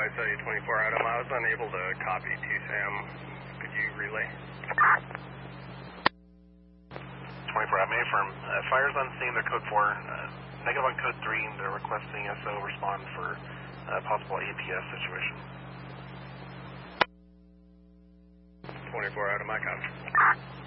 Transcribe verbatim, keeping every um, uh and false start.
I saw you twenty-four Adam. I was unable to copy to Sam. Could you relay? twenty-four Adam, affirm. Uh, fires on scene, they're code four. Uh, negative on code three, they're requesting S O respond for uh, possible A P S situation. twenty-four Adam, I copy.